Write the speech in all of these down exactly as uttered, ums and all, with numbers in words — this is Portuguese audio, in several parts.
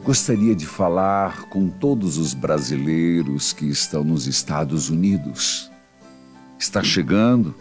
Gostaria de falar com todos os brasileiros que estão nos Estados Unidos. Está chegando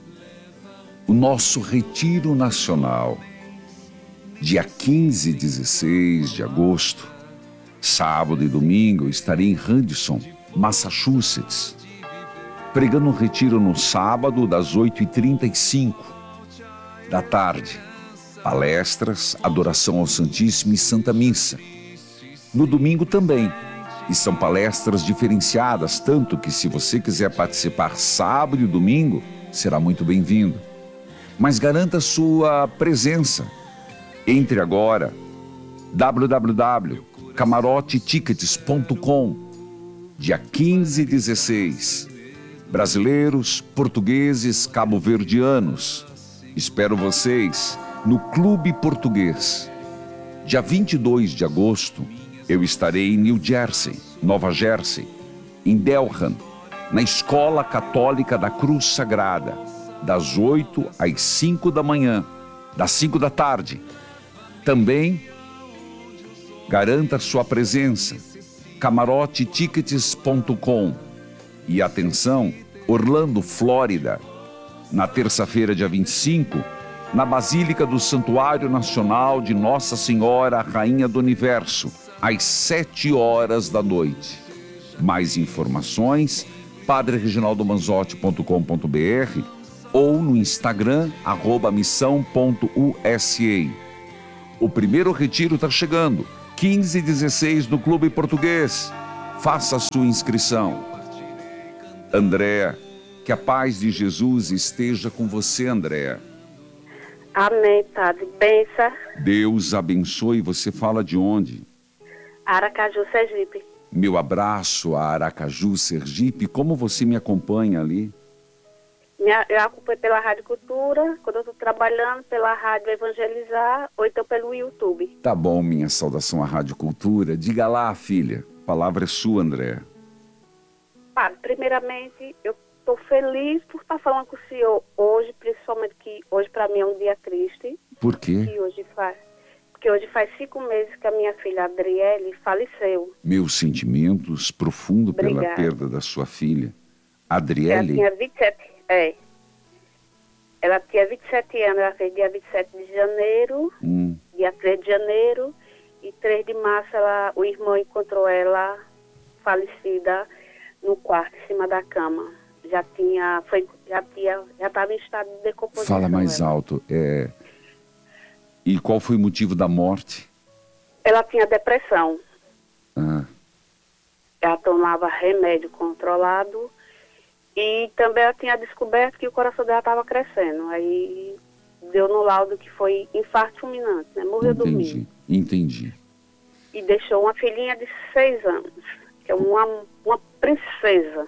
o nosso Retiro Nacional, dia quinze e dezesseis de agosto. Sábado e domingo eu estarei em Radisson, Massachusetts, pregando um retiro no sábado das oito e trinta e cinco da tarde. Palestras, adoração ao Santíssimo e Santa Missa. No domingo também. E são palestras diferenciadas, tanto que se você quiser participar sábado e domingo, será muito bem-vindo. Mas garanta sua presença. Entre agora, w w w ponto camarote tickets ponto com, dia quinze e dezesseis. Brasileiros, portugueses, cabo-verdianos. Espero vocês no Clube Português. Dia vinte e dois de agosto, eu estarei em New Jersey, Nova Jersey, em Delran, na Escola Católica da Cruz Sagrada, das oito às cinco da manhã, das cinco da tarde. Também garanta sua presença, camarote tickets ponto com. E atenção, Orlando, Flórida, na terça-feira, dia vinte e cinco, na Basílica do Santuário Nacional de Nossa Senhora, Rainha do Universo, às sete horas da noite. Mais informações, padre reginaldo manzotti ponto com ponto b r ou no Instagram, arroba missão ponto u s a. O primeiro retiro está chegando, quinze e dezesseis no Clube Português. Faça a sua inscrição. Andréa, que a paz de Jesus esteja com você, Andréa. Amém, Padre. Bença. Deus abençoe. Você fala de onde? Aracaju, Sergipe. Meu abraço a Aracaju, Sergipe. Como você me acompanha ali? Minha, eu acompanho pela Rádio Cultura, quando eu estou trabalhando, pela Rádio Evangelizar, ou então pelo YouTube. Tá bom, minha saudação à Rádio Cultura. Diga lá, filha. A palavra é sua, Andréa. Padre, primeiramente, eu estou feliz por estar falando com o senhor hoje, principalmente que hoje para mim é um dia triste. Por quê? Que hoje faz, porque hoje faz cinco meses que a minha filha Adriele faleceu. Meus sentimentos profundos pela Obrigada. perda da sua filha. Ela Adriele? tinha vinte e sete, é. Ela tinha vinte e sete anos, ela fez dia vinte e sete de janeiro, Hum, dia três de janeiro, e três de março ela, o irmão encontrou ela falecida no quarto, em cima da cama. Já tinha, foi, já tinha, já estava em estado de decomposição. fala mais ela. alto. É... E qual foi o motivo da morte? Ela tinha depressão. Ah, Ela tomava remédio controlado e também ela tinha descoberto que o coração dela estava crescendo. Aí deu no laudo que foi infarto fulminante, né? Morreu entendi, dormindo. entendi. E deixou uma filhinha de seis anos, que é uma, uma princesa.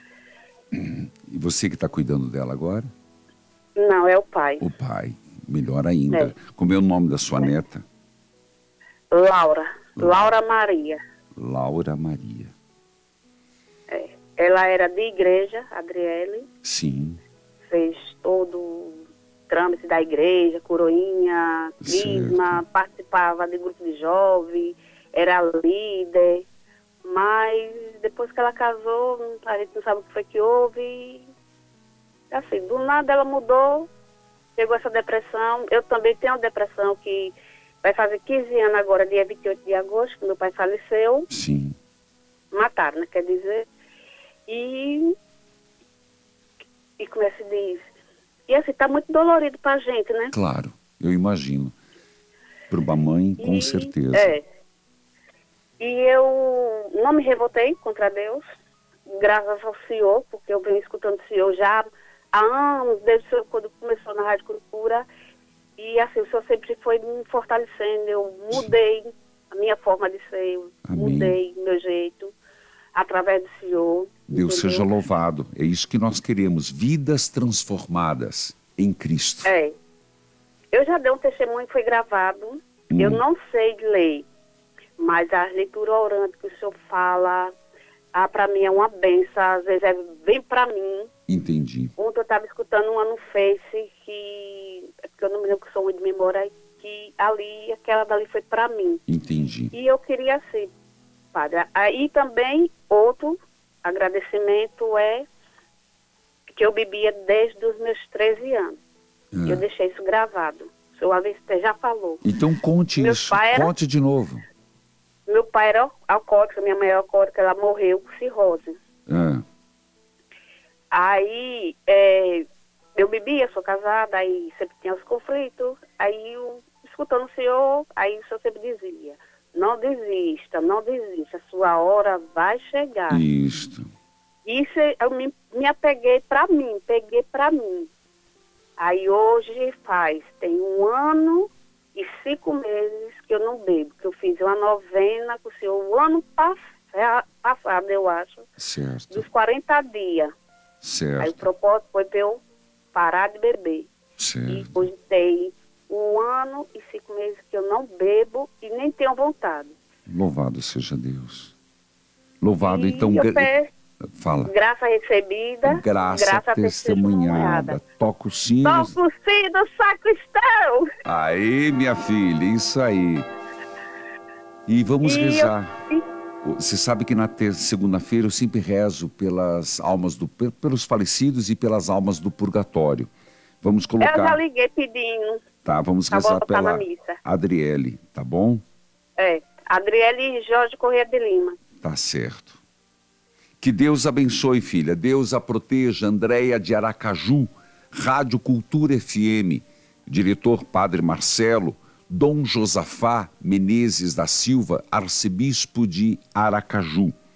E você que está cuidando dela agora? Não, é o pai. O pai. Melhor ainda. É. Como é o nome da sua neta? Laura. Laura Maria. Laura Maria. É. Ela era de igreja, Adriele. Sim. Fez todo o trâmite da igreja, coroinha, crisma, participava de grupo de jovem, era líder. Mas depois que ela casou, a gente não sabe o que foi que houve. Assim, do nada ela mudou, pegou essa depressão. Eu também tenho uma depressão que vai fazer quinze anos agora, dia vinte e oito de agosto, que meu pai faleceu. Sim. Mataram, né, quer dizer. E, e como é que se diz? E assim, tá muito dolorido pra gente, né? Claro, eu imagino. Para uma mãe, com E- certeza. É. E eu não me revoltei contra Deus, graças ao Senhor, porque eu venho escutando o Senhor já há anos, desde o Senhor, quando começou na Rádio Cultura. E assim, o Senhor sempre foi me fortalecendo. Eu mudei a minha forma de ser, eu Amém. mudei meu jeito, através do Senhor. Deus entendeu? seja louvado. É isso que nós queremos. Vidas transformadas em Cristo. É. Eu já dei um testemunho que foi gravado. Hum. Eu não sei ler, mas a leitura orante que o senhor fala, ah, para mim é uma benção. Às vezes é, vem para mim. Entendi. Ontem eu estava escutando uma no Face que, é porque eu não me lembro que sou muito de memória, que que ali, aquela dali foi para mim. Entendi. E eu queria assim, padre. Aí também outro agradecimento é que eu bebia desde os meus treze anos. É. Eu deixei isso gravado. O senhor Avesté já falou. Então conte Meu isso, pai era- conte de novo. Meu pai era alcoólico, minha mãe era alcoólica, ela morreu com cirrose. É. Aí, é, eu bebia, sou casada, aí sempre tinha os conflitos, aí eu, escutando o senhor, aí o senhor sempre dizia, não desista, não desista, a sua hora vai chegar. Isto. Isso eu me, me apeguei pra mim, peguei pra mim. Aí hoje faz, tem um ano e cinco meses que eu não bebo, que eu fiz uma novena com o senhor o ano pass- passado, eu acho, Certo, dos quarenta dias. Aí o certo, propósito foi para eu parar de beber. E certo. hoje tem um ano e cinco meses que eu não bebo e nem tenho vontade. Louvado seja Deus. Louvado, e então... eu gra- peço Fala. graça recebida, Graça testemunhada. Toca o sino. Toca o sino, sacristão! Aí, minha filha, isso aí. E vamos E eu- rezar. e- Você sabe que na ter- segunda-feira eu sempre rezo pelas almas do, pe- pelos falecidos e pelas almas do purgatório. Vamos Eu já colocar. liguei pedindo Tá, vamos pra rezar botar na pela missa. Adriele, tá bom? É, Adriele Jorge Corrêa de Lima. Tá certo. Que Deus abençoe, filha. Deus a proteja. Andréia de Aracaju, Rádio Cultura F M, diretor Padre Marcelo, Dom Josafá Menezes da Silva, arcebispo de Aracaju.